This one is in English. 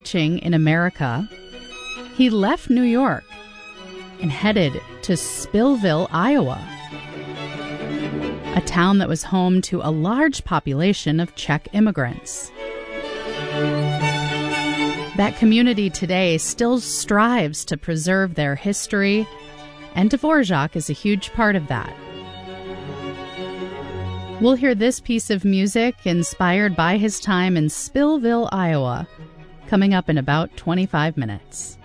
teaching in America, he left New York and headed to Spillville, Iowa, a town that was home to a large population of Czech immigrants. That community today still strives to preserve their history, and Dvorak is a huge part of that. We'll hear this piece of music inspired by his time in Spillville, Iowa, coming up in about 25 minutes.